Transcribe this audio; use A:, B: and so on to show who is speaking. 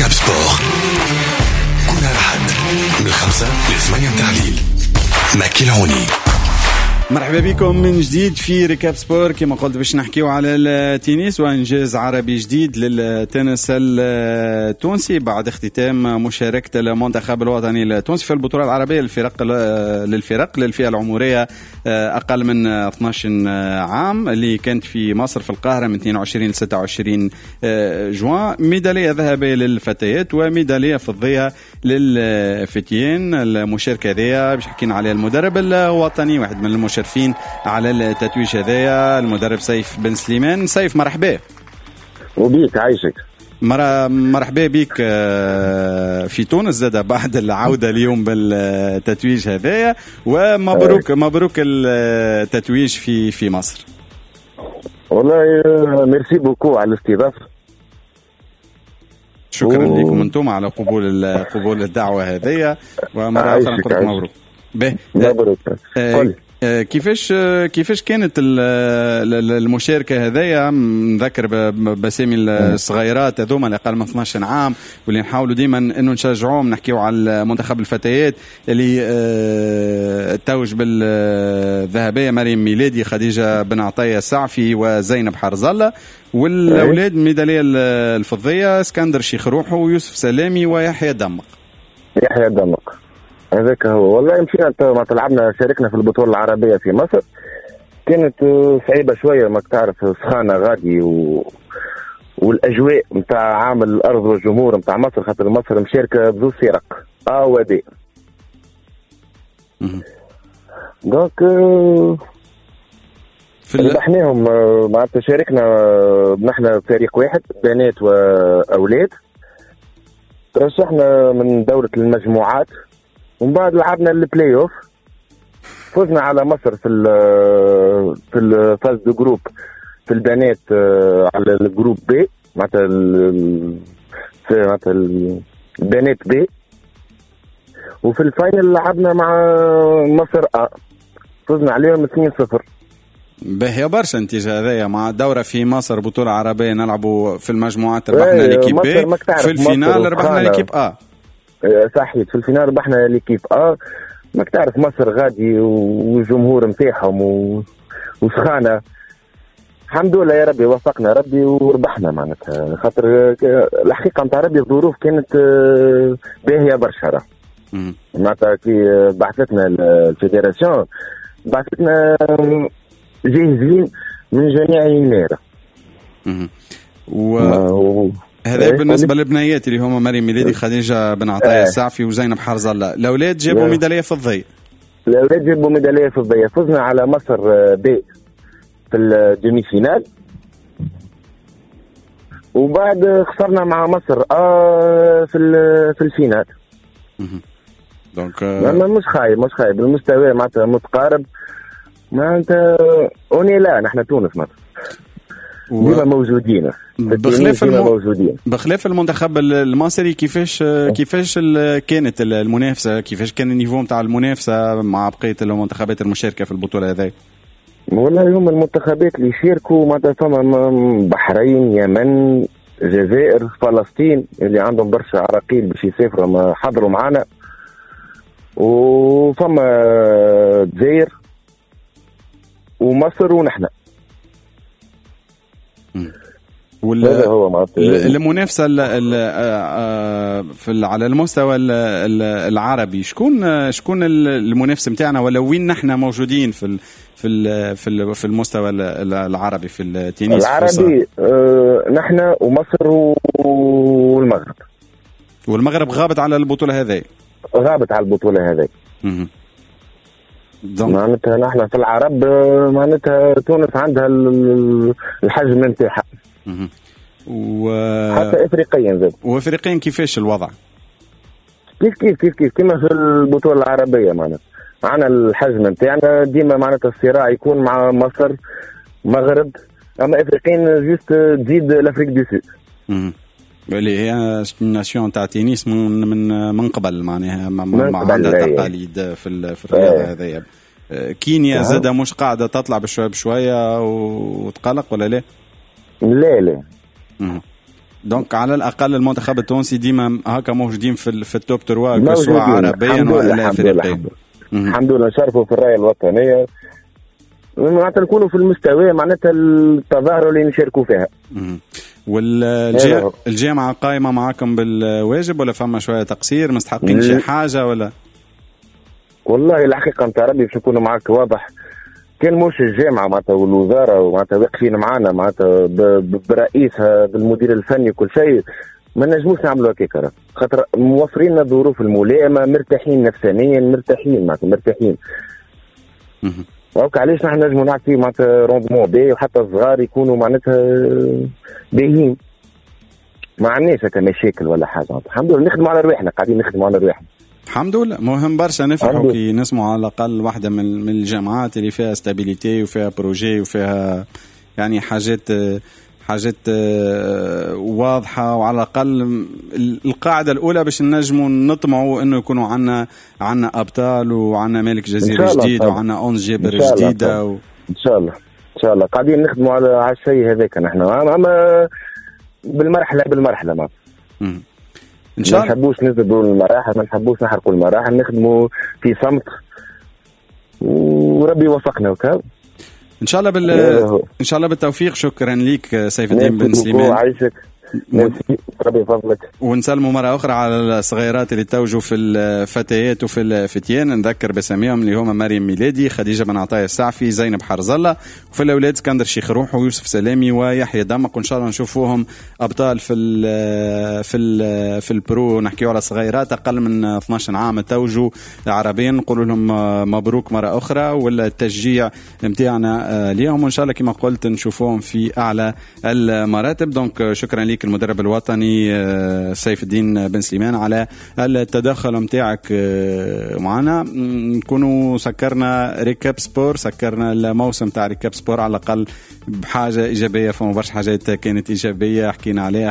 A: ركاب سبور كل أحد من 5 ل 8 تحليل ماكي العوني.
B: مرحبا بكم من جديد في ركاب سبور. كما قلت باش نحكيو على التنس وانجاز عربي جديد للتنس التونسي بعد اختتام مشاركة المنتخب الوطني التونسي في البطولة العربية للفرق للفئة العمرية أقل من 12 عام اللي كانت في مصر في القاهرة من 22 ل 26 جوان. ميدالية ذهبية للفتيات وميدالية فضية للفتيين. المشاركة هذه باش حكينا عليها المدرب الوطني واحد من المشاركين على التتويج هذايا المدرب سيف بن سليمان. سيف مرحبا
C: وبيك عايشك.
B: مرحبا بك في تونس زاد بعد العودة اليوم بالتتويج هذايا ومبروك مبروك التتويج في مصر.
C: والله ميرسي بوكو على الاستضافة.
B: شكرا لكم انتم على قبول الدعوة هذايا ومرة أخرى نقول لك مبروك.
C: مبروك.
B: كيفاش كانت المشاركة هذايا؟ نذكر بسامي الصغيرات هذوما اللي أقل من 12 عام واللي نحاولوا ديما إنه نشجعوهم. نحكيو على منتخب الفتيات اللي توج بالذهبية مريم ميلادي، خديجة بن عطية السعفي وزينب حرزلة، والأولاد ميدالية الفضية اسكندر شيخ روحو ويوسف سلامي ويحيى دمق.
C: هذاك هو. والله مشينا ما لعبنا، شاركنا في البطولة العربية في مصر. كانت صعيبة شوية، ما تعرف سخانة غادي والأجواء متاع عامل الأرض والجمهور متاع مصر، خاطر مصر مشاركة بذو فرق ودي. دونك ربحناهم معناتها. شاركنا نحن فريق واحد بنات وأولاد. ترشحنا من دورة المجموعات ومن بعد لعبنا البلاي اوف. فزنا على مصر في الفاز دو جروب في البنات على الجروب بي، معناتها البنات بي. وفي الفاينل لعبنا مع مصر فزنا عليهم 2-0.
B: باهي برشا النتيجة هذايا مع دورة في مصر بطولة عربية نلعبوا في المجموعات ربحنا ليكيب بي، في الفينال ربحنا ليكيب
C: صحيح. في الفينال ربحنا ليكيب ما تعرف مصر غادي والجمهور نتاعهم وسخانة. الحمد لله يا ربي وفقنا ربي وربحنا معناتها، خاطر الحقيقة نتاع ربي الظروف كانت باهية برشا. معناتها كي بعثتنا الفيدراسيون بعثتنا جاهزين من جميع يناير.
B: هذا بالنسبة للبنيات اللي هما مريم ميلادي، خديجة بن عطية السعفي وزينب حرزلة. الأولاد جابوا ميدالية فضية.
C: الأولاد جابوا ميدالية فضية. فزنا على مصر بي في الديمي فينال، وبعد خسرنا مع مصر في الفينال.
B: دونك
C: مش خايب المستوى معناتها متقارب. معناتها اوني لا نحن تونس معناتها ديما موجودين
B: بخلاف المنتخب المصري. كيفاش كانت المنافسة؟ كيفاش كان النيفو نتاع المنافسة مع بقية المنتخبات المشاركة في البطولة هذه؟
C: والله هم المنتخبات اللي يشاركوا معناتها فما بحرين، يمن، جزائر، فلسطين اللي عندهم برشا عراقيل باش يسافروا ما حضروا معنا، وفما جزائر ومصر ونحن.
B: المنافسة على المستوى العربي شكون المنافس متاعنا، ولا وين نحن موجودين في المستوى العربي في التنس
C: العربي؟ نحن ومصر والمغرب
B: غابت على البطولة هذه.
C: معناتها نحن في العرب معناتها تونس عندها الحجم نتاعها حتى افريقيا زاد.
B: وافريقيا كيفاش الوضع؟
C: كيف كما في البطولة العربية معناتها معنا الحجم نتاعنا ديما معناتها الصراع يكون مع مصر مغرب، اما افريقيا جيست تزيد الافريق دو سود
B: اللي هي ناسيون تاع تنس من قبل معناها ما عندها تقاليد في الرياضة هذه. كينيا زاد مش قاعدة تطلع بشوية وتقلق ولا لا؟
C: لا
B: دونك على الاقل المنتخب التونسي ديما هكا موجودين في التوب 3 سواء عربيا ولا افريقيا.
C: الحمد لله نشاركوا في الرايه الوطنيه معناتها نكونوا في المستوى معناتها التظاهر اللي نشاركوا فيها.
B: والجامعه قائمه معكم بالواجب ولا فما شويه تقصير مستحقين شي حاجه ولا؟
C: والله الحقيقه نتاع ربي باش نكونوا معك واضح كان مش الجامعه معناتها والوزاره معناتها واقفين معنا معناتها برئيسها بالمدير الفني وكل شيء ما نجموش نعملوا هكاك خاطر موفرين لنا الظروف الملائمه مرتاحين نفسانيا مرتاحين معناتها مرتاحين. دونك علاش نحن نجموا نعطي معناتها روندمون باهي وحتى الصغار يكونوا معناتها باهيين ما عندناش هكا مشاكل ولا حاجه. الحمد لله نخدموا على رواحنا قاعدين نخدموا على رواحنا
B: الحمد لله. مهم برشا نفرحوا كي نسمعوا على الاقل واحده من الجامعات اللي فيها ستابيليتي وفيها بروجي وفيها يعني حاجات واضحه وعلى الاقل القاعده الاولى باش نجموا نطمعوا انه يكونوا عنا ابطال وعنا مالك جزيره جديد وعنا اونز جابر جديده
C: ان شاء الله قاعدين نخدموا على الشيء هذاك نحن اما بالمرحله ما ان شاء الله ما نحبوش نزيدوا المراحل ما نحبوش نحرقوا المراحل نخدموا في صمت وربي يوفقنا وكاو
B: ان شاء الله بالتوفيق. شكرا ليك سيف الدين بن سليمان.
C: عايشك ربي يفضلك.
B: ونسلموا مرة أخرى على الصغيرات اللي توجوا في الفتيات وفي الفتيان نذكر بسميهم اللي هما مريم ميلادي خديجة بن عطايا السعفي زينب حرزلة وفي الأولاد اسكندر شيخ روح ويوسف سلامي ويحيى دمق وإن شاء الله نشوفوهم أبطال في البرو. نحكيو على صغيرات أقل من 12 عام توجوا عربين نقول لهم مبروك مرة أخرى ولا التشجيع متاعنا اليوم وإن شاء الله كما قلت نشوفوهم في أعلى المراتب. دونك شكرا لك المدرب الوطني سيف الدين بن سليمان على التدخل متاعك معنا. نكونوا سكرنا ريكاب سبور سكرنا الموسم تاع ريكاب سبور على الأقل بحاجة إيجابية فما برشا حاجات كانت إيجابية حكينا عليها